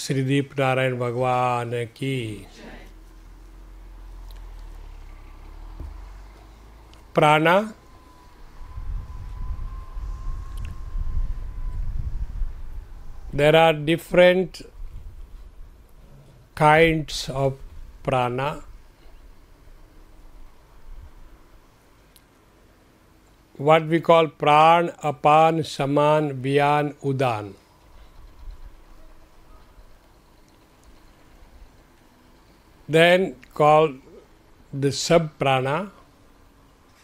श्रीदीप नारायण भगवान की। प्राणा, there are different kinds of prana. What we call pran, apan, saman, vyan, udan. Then called the sub prana,